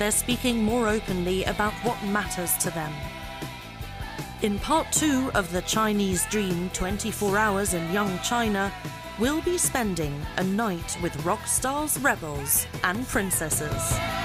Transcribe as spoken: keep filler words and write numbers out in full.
they're speaking more openly about what matters to them. In part two of the Chinese Dream twenty-four hours in Young China, we'll be spending a night with rock stars, rebels, and princesses.